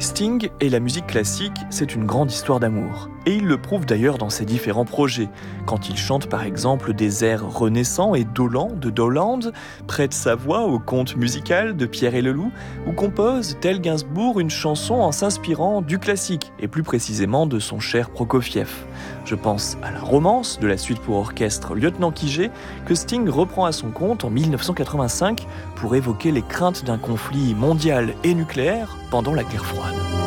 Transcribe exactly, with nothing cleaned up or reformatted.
Sting et la musique classique, c'est une grande histoire d'amour. Et il le prouve d'ailleurs dans ses différents projets. Quand il chante par exemple des airs renaissants et dolents de Dowland, prête sa voix au conte musical de Pierre et Leloup, ou compose, tel Gainsbourg, une chanson en s'inspirant du classique, et plus précisément de son cher Prokofiev. Je pense à la romance de la suite pour orchestre Lieutenant Kijé, que Sting reprend à son compte en dix-neuf cent quatre-vingt-cinq pour évoquer les craintes d'un conflit mondial et nucléaire pendant la guerre froide.